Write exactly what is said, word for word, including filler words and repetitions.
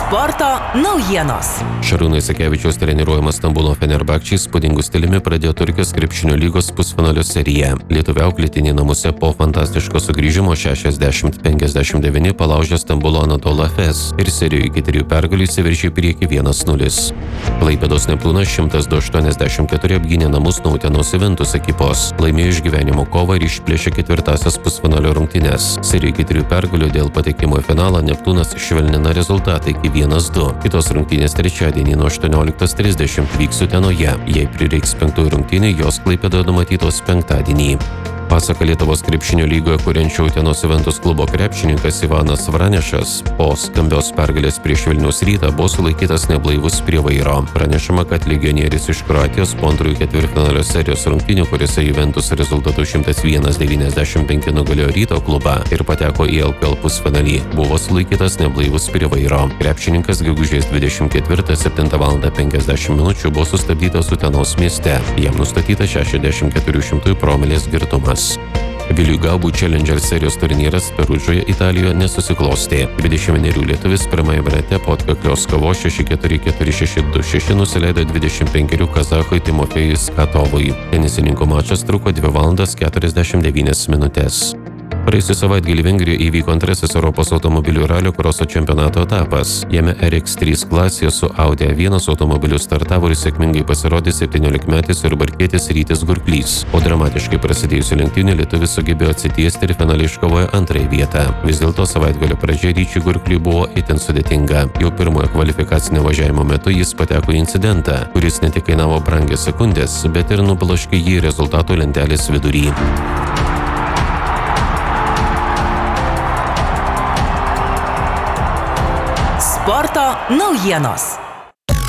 Sporto naujienos. Šarūno Jasikevičiaus treniruojamas Stambulo Fenerbahčė įspūdingu stiliumi pradėjo Turkijos krepšinio lygos pusfinalio seriją. Lietuvių auklėtiniai namuose po fantastiško sugrįžimo šešiasdešimt penkiasdešimt devyni palaužė Stambulo Anadolu Efes ir serijoje iki trijų pergalių įsiveržė į priekį vienas nulis. Klaipėdos Neptūnas šimtas du aštuoniasdešimt keturi apgynė namus nuo Utenos Juventus ekipos, laimėjo išgyvenimo kovą ir išplėšė ketvirtąsias pusfinalio rungtynes. Serijoje iki trijų pergalių dėl patekimo į finalą Neptūnas švelnina rezultatą iki vienas du. Kitos rungtynės trečiadienį nuo aštuonioliktos trisdešimt vyks Utenoje. Jei prireiks penktųjų rungtynių, jos Klaipėdoje numatytos penktadienį. Pasaka Lietuvos krepšinio lygoje kuriančio Utenos Juventus klubo krepšininkas Ivanas Vranešas po skambios pergalės prieš Vilniaus Rytą buvo sulaikytas neblaivus prie vairo. Pranešama, kad legionierius iš Kroatijos po antrųjų ketvirtfinalio serijos rungtynių, kuriuose Juventus rezultatu šimtas vienas devyniasdešimt penki nugalėjo Ryto klubą ir pateko į L K L pusfinalį, buvo sulaikytas neblaivus prie vairo. Krepšininkas gegužės dvidešimt ketvirtą septintą valandą penkiasdešimt minučių buvo sustabdytas Utenos mieste. Jam nustatyta šešiasdešimt keturių šimtųjų promilės girtumas. Viliui Gaubui Challenger serijos turnyras Perudžoje, Italijoje nesusiklostė. dvidešimt vienerių lietuvis pirmajame rate po atkaklios kovos šeši keturi keturi šeši du šeši nusileido dvidešimt penkerių kazachui Timofejui Skatovui. Tenisininkų mačas truko dvi valandas keturiasdešimt devynias minutės. Praėjusią savaitgalį Vengrijoje įvyko antrasis Europos automobilių ralio kroso čempionato etapas. Jame R X trys klasėje su Audi A vienas automobiliu startavo ir sėkmingai pasirodė septyniolikmetis jurbarkietis Rytis Gurklys. O dramatiškai prasidėjusių lenktynių lietuvis sugebėjo atsitiesti ir finale iškovojo antrąją vietą. Vis dėlto savaitgalio pradžia Ryčiui Gurkliui buvo itin sudėtinga. Jau pirmojo kvalifikacinio važiavimo metu jis pateko į incidentą, kuris ne tik kainavo brangias sekundės, bet ir nubloškė jį rezultatų lentelės vidury. Sporto naujienos.